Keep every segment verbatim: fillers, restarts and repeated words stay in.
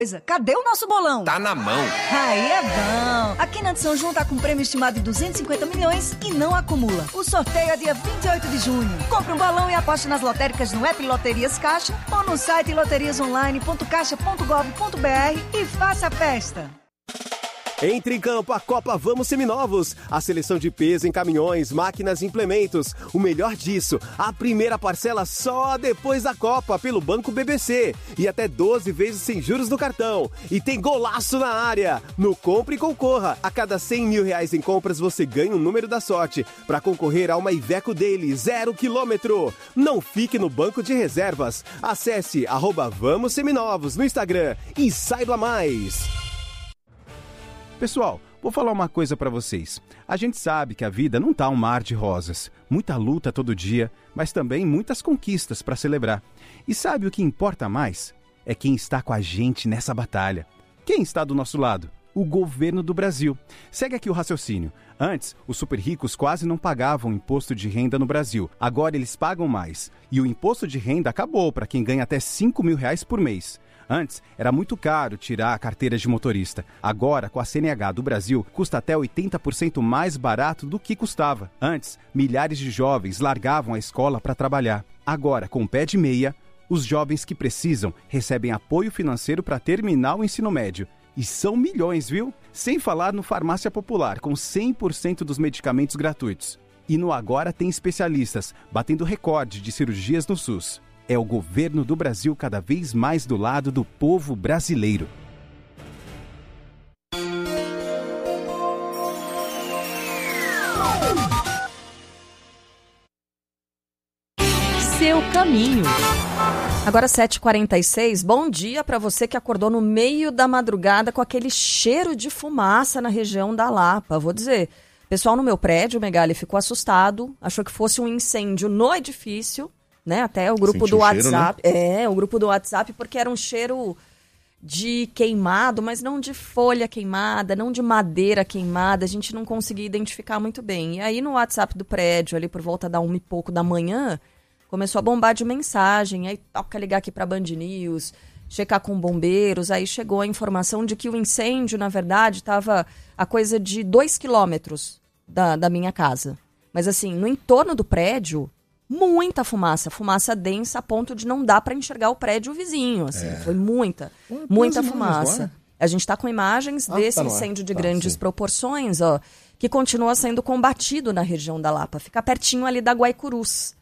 Cadê o nosso bolão? Tá na mão. Aí é bom. Aqui na de São João tá com prêmio estimado de duzentos e cinquenta milhões e não acumula. O sorteio é dia vinte e oito de junho. Compre um bolão e aposte nas lotéricas no app Loterias Caixa ou no site loterias online ponto caixa ponto gov ponto br e faça a festa. Entre em campo a Copa Vamos Seminovos. A seleção de peso em caminhões, máquinas e implementos. O melhor disso, a primeira parcela só depois da Copa pelo Banco B B C. E até doze vezes sem juros no cartão. E tem golaço na área. No Compre e Concorra. A cada cem mil reais em compras você ganha um número da sorte para concorrer a uma Iveco Daily zero quilômetro. Não fique no banco de reservas. Acesse arroba Vamos Seminovos no Instagram e saiba mais. Pessoal, vou falar uma coisa pra vocês. A gente sabe que a vida não tá um mar de rosas. Muita luta todo dia, mas também muitas conquistas pra celebrar. E sabe o que importa mais? É quem está com a gente nessa batalha. Quem está do nosso lado? O governo do Brasil. Segue aqui o raciocínio. Antes, os super ricos quase não pagavam imposto de renda no Brasil. Agora eles pagam mais. E o imposto de renda acabou para quem ganha até cinco mil reais por mês. Antes, era muito caro tirar a carteira de motorista. Agora, com a C N H do Brasil, custa até oitenta por cento mais barato do que custava. Antes, milhares de jovens largavam a escola para trabalhar. Agora, com o pé de meia, os jovens que precisam recebem apoio financeiro para terminar o ensino médio. E são milhões, viu? Sem falar no Farmácia Popular, com cem por cento dos medicamentos gratuitos. E no Agora tem especialistas, batendo recorde de cirurgias no SUS. É o governo do Brasil cada vez mais do lado do povo brasileiro. Seu caminho. Agora sete e quarenta e seis, bom dia para você que acordou no meio da madrugada com aquele cheiro de fumaça na região da Lapa. Vou dizer, o pessoal no meu prédio, o Megali, ficou assustado, achou que fosse um incêndio no edifício. Né? Até o grupo Sentiu do cheiro, WhatsApp. né? É, o grupo do WhatsApp, porque era um cheiro de queimado, mas não de folha queimada, não de madeira queimada. A gente não conseguia identificar muito bem. E aí no WhatsApp do prédio, ali por volta da uma e pouco da manhã, começou a bombar de mensagem. Aí toca ligar aqui para Band News, checar com bombeiros. Aí chegou a informação de que o incêndio, na verdade, estava a coisa de dois quilômetros da, da minha casa. Mas assim, no entorno do prédio, muita fumaça, fumaça densa a ponto de não dar para enxergar o prédio vizinho, assim, é. Foi muita, Ué, muita fumaça. A gente está com imagens ah, desse tá incêndio de tá, grandes sim. proporções, ó, que continua sendo combatido na região da Lapa, fica pertinho ali da Guaicurus.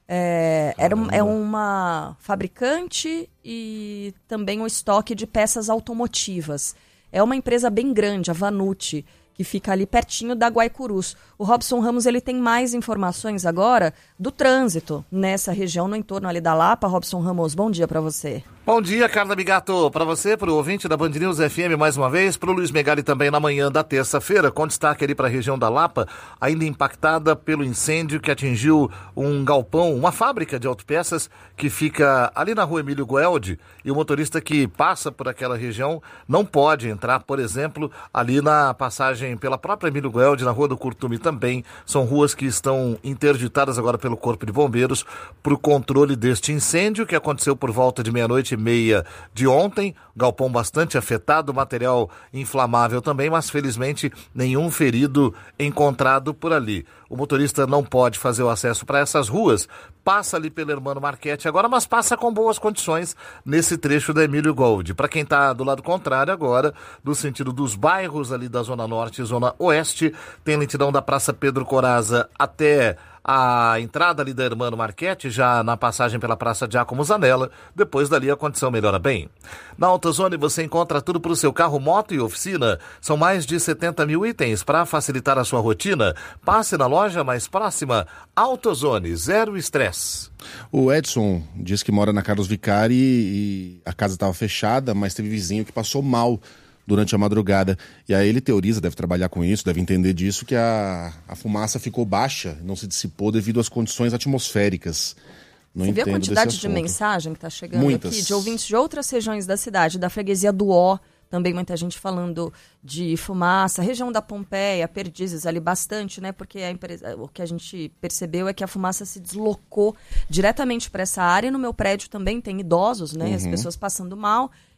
É, era, é uma fabricante e também um estoque de peças automotivas. É uma empresa bem grande, a Vanucci, que fica ali pertinho da Guaicurus. O Robson Ramos ele tem mais informações agora do trânsito nessa região, no entorno ali da Lapa. Robson Ramos, bom dia para você. Bom dia, Carla Bigato, para você, para o ouvinte da Band News F M mais uma vez, para o Luiz Megali também na manhã da terça-feira, com destaque ali para a região da Lapa, ainda impactada pelo incêndio que atingiu um galpão, uma fábrica de autopeças que fica ali na rua Emílio Goeldi, e o motorista que passa por aquela região não pode entrar, por exemplo, ali na passagem pela própria Emílio Goeldi, na rua do Curtume também, são ruas que estão interditadas agora pelo Corpo de Bombeiros para o controle deste incêndio que aconteceu por volta de meia-noite e meia de ontem, galpão bastante afetado, material inflamável também, mas felizmente nenhum ferido encontrado por ali. O motorista não pode fazer o acesso para essas ruas, passa ali pelo Hermano Marchetti agora, mas passa com boas condições nesse trecho da Emílio Gold. Para quem está do lado contrário agora, no sentido dos bairros ali da Zona Norte e Zona Oeste, tem lentidão da Praça Pedro Corazza até a entrada ali da Hermano Marchetti, já na passagem pela Praça Giacomo Zanella. Depois dali a condição melhora bem. Na AutoZone você encontra tudo para o seu carro, moto e oficina. São mais de setenta mil itens para facilitar a sua rotina. Passe na loja mais próxima. AutoZone, zero estresse. O Edson diz que mora na Carlos Vicari e a casa estava fechada, mas teve vizinho que passou mal durante a madrugada. E aí ele teoriza, deve trabalhar com isso, deve entender disso, que a, a fumaça ficou baixa, não se dissipou devido às condições atmosféricas. Não Você vê a quantidade de mensagem que está chegando Muitas. aqui, de ouvintes de outras regiões da cidade, da freguesia do Ó, também muita gente falando de fumaça, região da Pompeia, Perdizes ali bastante, né? Porque a empresa, o que a gente percebeu é que a fumaça se deslocou diretamente para essa área. No meu prédio também tem idosos, né? Uhum. As pessoas passando mal.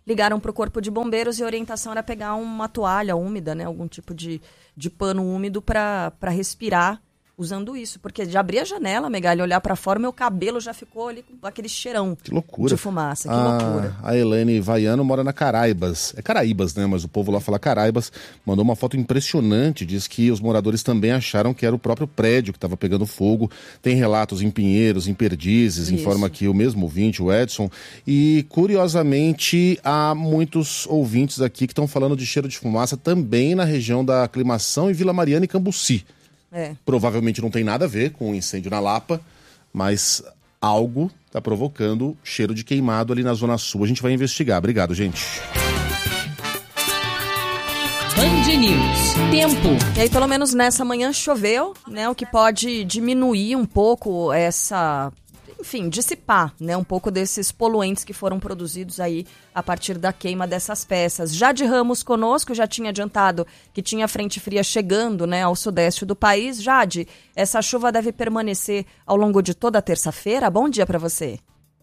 ligaram para o Corpo de Bombeiros e a orientação era pegar uma toalha úmida, né, algum tipo de, de pano úmido para respirar usando isso. Porque de abrir a janela, Megali, olhar para fora, meu cabelo já ficou ali com aquele cheirão que loucura. de fumaça. Que a, loucura. A Helene Vaiano mora na Caraibas. É Caraíbas, né? Mas o povo lá fala Caraibas. Mandou uma foto impressionante. Diz que os moradores também acharam que era o próprio prédio que estava pegando fogo. Tem relatos em Pinheiros, em Perdizes, Isso. informa aqui o mesmo ouvinte, o Edson. E, curiosamente, há muitos ouvintes aqui que estão falando de cheiro de fumaça também na região da Aclimação e Vila Mariana e Cambuci. É. Provavelmente não tem nada a ver com o incêndio na Lapa, mas algo está provocando cheiro de queimado ali na Zona Sul. A gente vai investigar. Obrigado, gente. Band News. Tempo. E aí, pelo menos nessa manhã choveu, né? O que pode diminuir um pouco essa... Enfim, dissipar, né, um pouco desses poluentes que foram produzidos aí a partir da queima dessas peças. Jade Ramos conosco, já tinha adiantado que tinha frente fria chegando, né, ao sudeste do país. Jade, essa chuva deve permanecer ao longo de toda a terça-feira. Bom dia para você.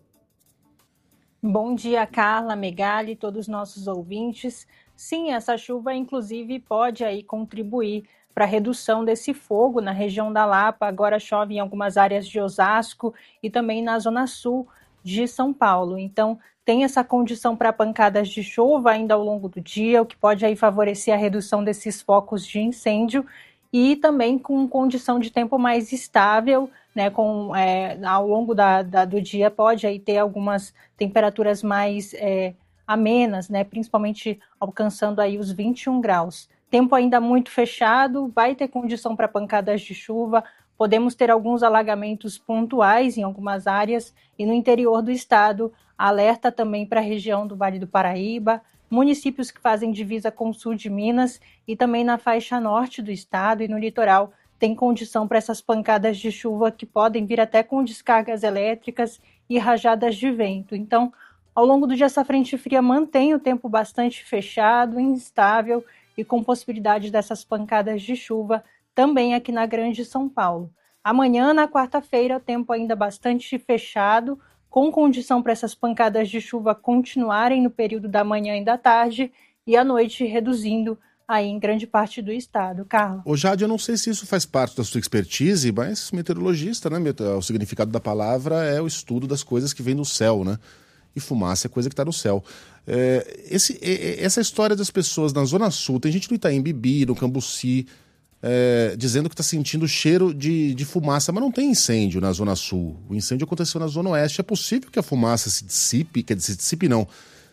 Bom dia, Carla, Megali, todos os nossos ouvintes. Sim, essa chuva, inclusive, pode aí contribuir para a redução desse fogo na região da Lapa. Agora chove em algumas áreas de Osasco e também na zona sul de São Paulo. Então, tem essa condição para pancadas de chuva ainda ao longo do dia, o que pode aí favorecer a redução desses focos de incêndio e também com condição de tempo mais estável, né, com, é, ao longo da, da, do dia pode aí ter algumas temperaturas mais é, amenas, né, principalmente alcançando aí os vinte e um graus. Tempo ainda muito fechado, vai ter condição para pancadas de chuva, podemos ter alguns alagamentos pontuais em algumas áreas e no interior do estado, alerta também para a região do Vale do Paraíba, municípios que fazem divisa com o sul de Minas e também na faixa norte do estado e no litoral tem condição para essas pancadas de chuva que podem vir até com descargas elétricas e rajadas de vento. Então, ao longo do dia, essa frente fria mantém o tempo bastante fechado, instável, e com possibilidade dessas pancadas de chuva também aqui na Grande São Paulo. Amanhã, na quarta-feira, o tempo ainda bastante fechado, com condição para essas pancadas de chuva continuarem no período da manhã e da tarde e à noite reduzindo aí em grande parte do estado. Carla? Ô Jade, eu não sei se isso faz parte da sua expertise, mas meteorologista, né? O significado da palavra é o estudo das coisas que vêm do céu, né? E fumaça é coisa que está no céu. É, esse, essa história das pessoas na Zona Sul, tem gente no Itaim Bibi, no Cambuci, é, dizendo que está sentindo cheiro de, de fumaça, mas não tem incêndio na Zona Sul. O incêndio aconteceu na Zona Oeste. É possível que a fumaça se dissipe, quer dizer, se dissipe não,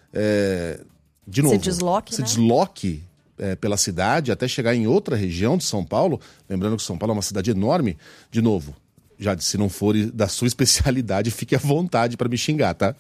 é, de novo, se desloque, se né? desloque é, pela cidade até chegar em outra região de São Paulo. Lembrando que São Paulo é uma cidade enorme. De novo, já se não for da sua especialidade, fique à vontade para me xingar, tá?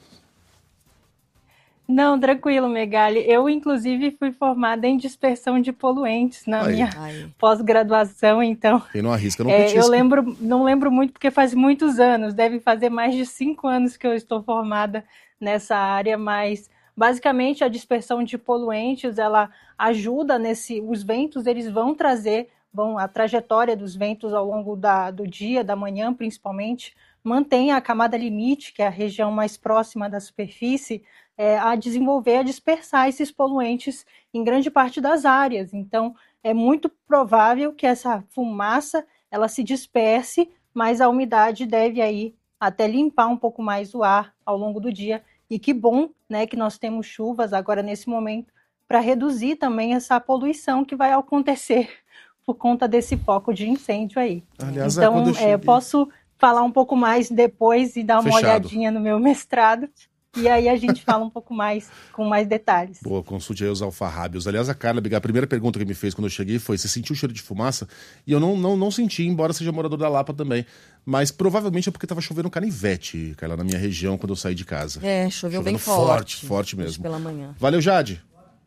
Não, tranquilo, Megali. Eu, inclusive, fui formada em dispersão de poluentes na Aí. minha Ai. pós-graduação, então... Quem não arrisca não é, petisca. eu lembro, não lembro muito porque faz muitos anos, deve fazer mais de cinco anos que eu estou formada nessa área, mas basicamente a dispersão de poluentes, ela ajuda nesse... Os ventos, eles vão trazer, vão, a trajetória dos ventos ao longo da, do dia, da manhã principalmente, mantém a camada limite, que é a região mais próxima da superfície, É, a desenvolver, a dispersar esses poluentes em grande parte das áreas. Então, é muito provável que essa fumaça ela se disperse, mas a umidade deve aí até limpar um pouco mais o ar ao longo do dia. E que bom, né, que nós temos chuvas agora nesse momento para reduzir também essa poluição que vai acontecer por conta desse foco de incêndio aí. Aliás, então, quando eu é, cheguei... posso falar um pouco mais depois e dar uma Fechado. olhadinha no meu mestrado. E aí a gente fala um pouco mais, com mais detalhes. Boa, consulte aí os alfarrábios. Aliás, a Carla, a primeira pergunta que me fez quando eu cheguei foi: você sentiu o cheiro de fumaça? E eu não, não, não senti, embora seja morador da Lapa também. Mas provavelmente é porque estava chovendo canivete, Carla, na minha região, quando eu saí de casa. É, choveu Chovendo bem forte. forte. Forte hoje mesmo. pela manhã. Valeu, Jade.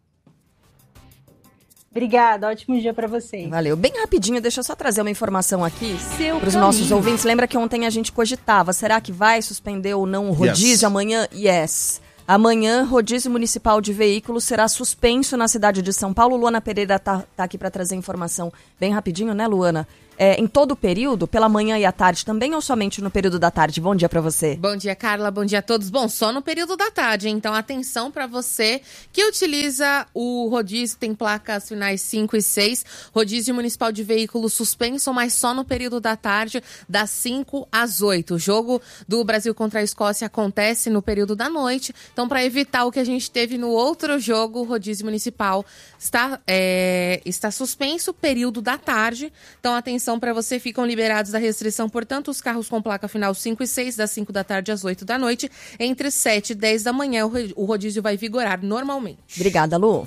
Obrigada, ótimo dia para vocês. Valeu. Bem rapidinho, deixa eu só trazer uma informação aqui Seu para os caminho. nossos ouvintes. Lembra que ontem a gente cogitava, será que vai suspender ou não o rodízio Yes. amanhã? Yes. Amanhã, rodízio municipal de veículos será suspenso na cidade de São Paulo. Luana Pereira tá, tá aqui para trazer informação bem rapidinho, né, Luana? é, em todo o período, pela manhã e à tarde também, ou somente no período da tarde? Bom dia para você. Bom dia, Carla. Bom dia a todos. Bom, só no período da tarde, então atenção para você que utiliza o rodízio, tem placas finais cinco e seis, rodízio municipal de veículos suspenso, mas só no período da tarde, das cinco às oito. O jogo do Brasil contra a Escócia acontece no período da noite, então para evitar o que a gente teve no outro jogo, o rodízio municipal está, é, está suspenso, período da tarde. Então, atenção para você, ficam liberados da restrição, portanto, os carros com placa final cinco e seis, das cinco da tarde às oito da noite. Entre sete e dez da manhã, o rodízio vai vigorar normalmente. Obrigada, Lu.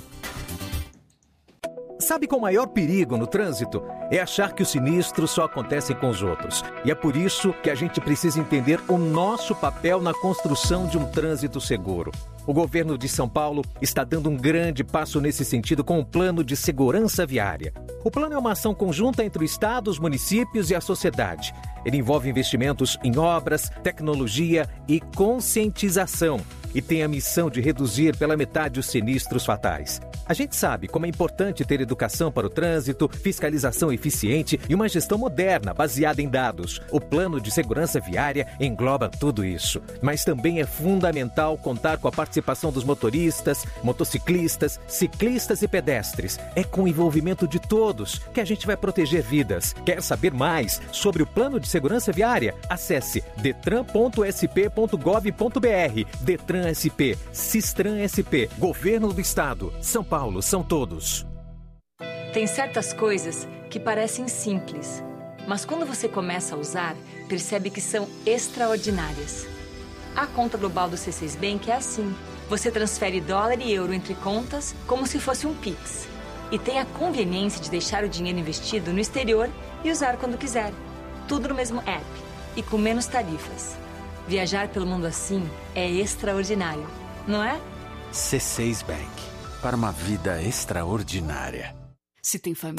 Sabe qual o maior perigo no trânsito? É achar que os sinistros só acontecem com os outros. E é por isso que a gente precisa entender o nosso papel na construção de um trânsito seguro. O governo de São Paulo está dando um grande passo nesse sentido com o Plano de Segurança Viária. O plano é uma ação conjunta entre o Estado, os municípios e a sociedade. Ele envolve investimentos em obras, tecnologia e conscientização e tem a missão de reduzir pela metade os sinistros fatais. A gente sabe como é importante ter educação para o trânsito, fiscalização eficiente e uma gestão moderna baseada em dados. O Plano de Segurança Viária engloba tudo isso. Mas também é fundamental contar com a participação dos motoristas, motociclistas, ciclistas e pedestres. É com o envolvimento de todos que a gente vai proteger vidas. Quer saber mais sobre o Plano de Segurança Viária? Acesse detran ponto s p ponto gov ponto b r. Detran S P, Sistran S P, Governo do Estado, São Paulo, são todos. Tem certas coisas que parecem simples, mas quando você começa a usar, percebe que são extraordinárias. A conta global do C seis Bank é assim. Você transfere dólar e euro entre contas como se fosse um Pix. E tem a conveniência de deixar o dinheiro investido no exterior e usar quando quiser. Tudo no mesmo app e com menos tarifas. Viajar pelo mundo assim é extraordinário, não é? C seis Bank, para uma vida extraordinária. Se tem família...